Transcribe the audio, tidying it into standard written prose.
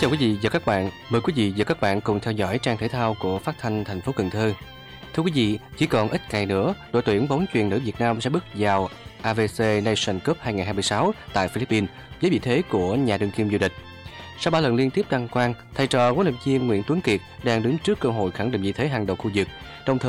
chào quý vị và các bạn. Mời quý vị và các bạn cùng theo dõi trang thể thao của Phát thanh thành phố Cần Thơ. Thưa quý vị, chỉ còn ít ngày nữa, đội tuyển bóng chuyền nữ Việt Nam sẽ bước vào AVC Nation Cup 2026 tại Philippines với vị thế của nhà đương kim vô địch. Sau 3 lần liên tiếp đăng quang, thầy trò huấn luyện viên Nguyễn Tuấn Kiệt đang đứng trước cơ hội khẳng định vị thế hàng đầu khu vực